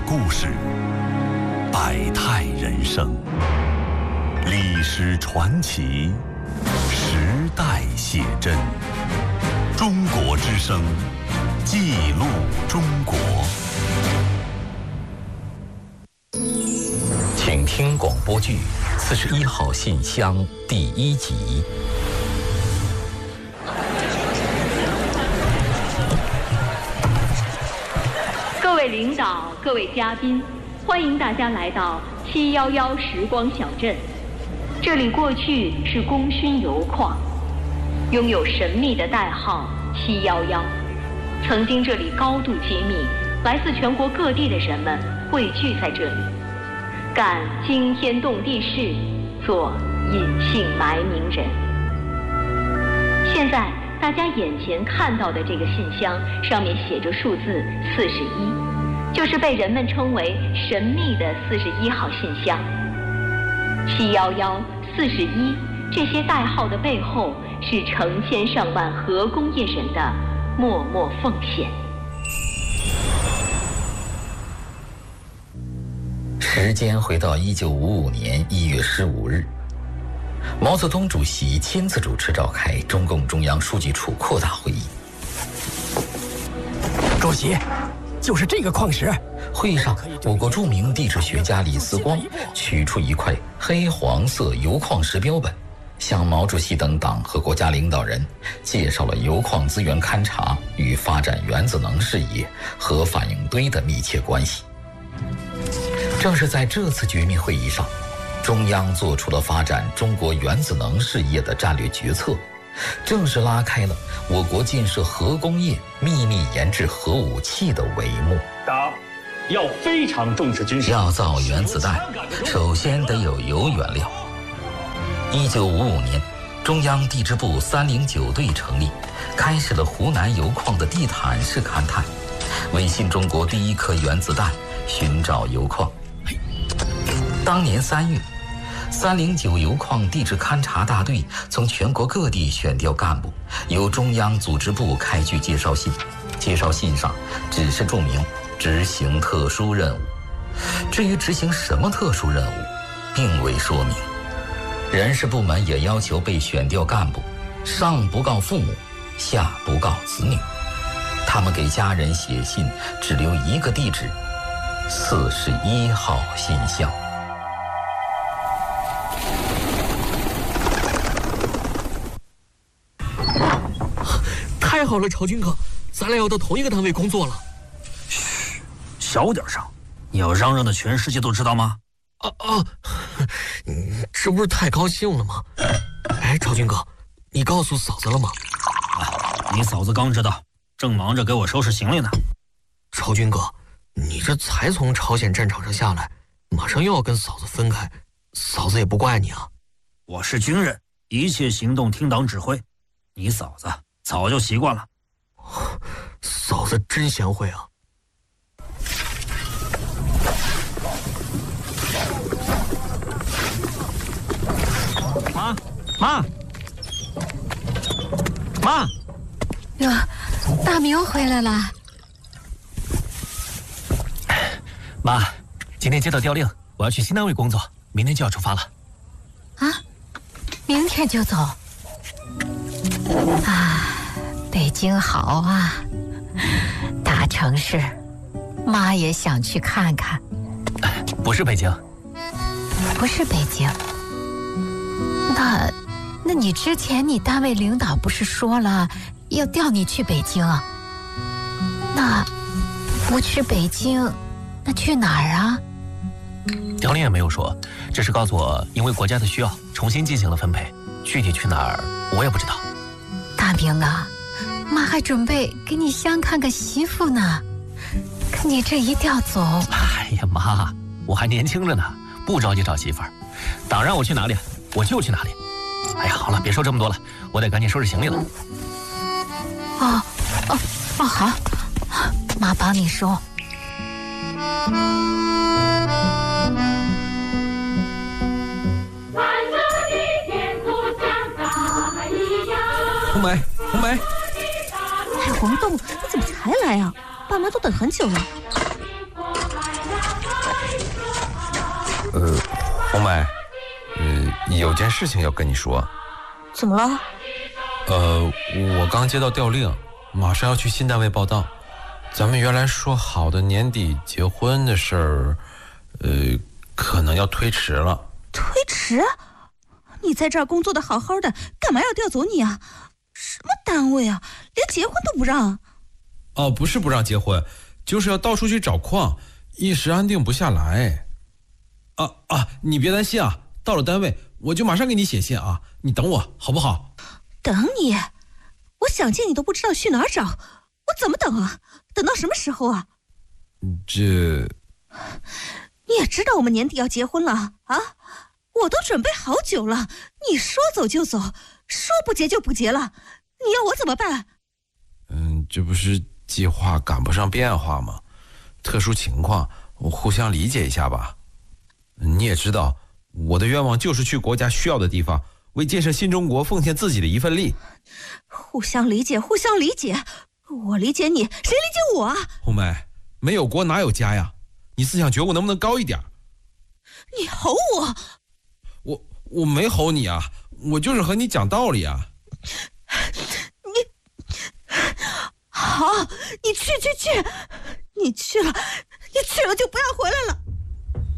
故事，百态人生，历史传奇，时代写真。中国之声，记录中国。 请听广播剧《41号信箱》第1集。 各位领导，各位嘉宾，欢迎大家来到711时光小镇。这里过去是功勋油矿，拥有神秘的代号711。曾经这里高度机密，来自全国各地的人们汇聚在这里，干惊天动地事，做隐姓埋名人。现在大家眼前看到的这个信箱上面写着数字41，就是被人们称为神秘的41号信箱。711、41这些代号的背后，是成千上万核工业人的默默奉献。 时间回到1955年1月15日，毛泽东主席亲自主持召开中共中央书记处扩大会议。 主席，就是这个矿石。 会议上，我国著名地质学家李四光取出一块黑黄色铀矿石标本，向毛主席等党和国家领导人介绍了铀矿资源勘察与发展原子能事业、核反应堆的密切关系。正是在这次绝密会议上，中央做出了发展中国原子能事业的战略决策，正式拉开了我国建设核工业、秘密研制核武器的帷幕。 党要非常重视军事。 要造原子弹，首先得有铀原料。1955年，中央地质部309队成立，开始了湖南铀矿的地毯式勘探，为新中国第一颗原子弹寻找铀矿。当年3月，309铀矿地质勘察大队从全国各地选调干部，由中央组织部开具介绍信。介绍信上只是注明执行特殊任务，至于执行什么特殊任务，并未说明。人事部门也要求被选调干部上不告父母，下不告子女，他们给家人写信只留一个地址：41号信箱。 太好了，曹军哥，咱俩要到同一个单位工作了。 嘘，小点声，你要嚷嚷的全世界都知道吗？ 这不是太高兴了吗？哎，曹军哥，你告诉嫂子了吗？ 你嫂子刚知道，正忙着给我收拾行李呢。 曹军哥，你这才从朝鲜战场上下来，马上又要跟嫂子分开，嫂子也不怪你啊。 我是军人，一切行动听党指挥，你嫂子早就习惯了。 嫂子真贤惠啊。 妈！ 哟，大明回来了。 妈，今天接到调令，我要去新单位工作，明天就要出发了。 啊，明天就走？啊，北京好啊，大城市，妈也想去看看。 不是北京。 不是北京？那你之前你单位领导不是说了要调你去北京啊？那不去北京，那去哪儿啊？ 调令也没有说，只是告诉我因为国家的需要重新进行了分配，具体去哪儿我也不知道。 大明啊，妈还准备给你相看个媳妇呢，可你这一调走…… 哎呀妈，我还年轻着呢，不着急找媳妇儿，党让我去哪里我就去哪里。哎呀，好了，别说这么多了，我得赶紧收拾行李了。 好，妈帮你收。 红梅， 哎，黄豆，你怎么才来啊？爸妈都等很久了。 红梅，有件事情要跟你说。 怎么了？ 我刚接到调令，马上要去新单位报到。咱们原来说好的年底结婚的事儿，可能要推迟了。 推迟？你在这儿工作的好好的，干嘛要调走你啊？什么单位啊，连结婚都不让？ 哦，不是不让结婚，就是要到处去找矿，一时安定不下来。你别担心啊，到了单位我就马上给你写信啊，你等我好不好？ 等你？我想见你都不知道去哪儿找，我怎么等啊？等到什么时候啊？ 你也知道我们年底要结婚了啊？我都准备好久了，你说走就走，说不结就不结了，你要我怎么办？ 这不是计划赶不上变化吗？特殊情况，我互相理解一下吧。你也知道，我的愿望就是去国家需要的地方，为建设新中国奉献自己的一份力。 互相理解，互相理解，我理解你，谁理解我啊？ 红梅，没有国哪有家呀？你思想觉悟能不能高一点？ 你吼我？ 我没吼你啊，我就是和你讲道理啊。 好，你去，你去了就不要回来了。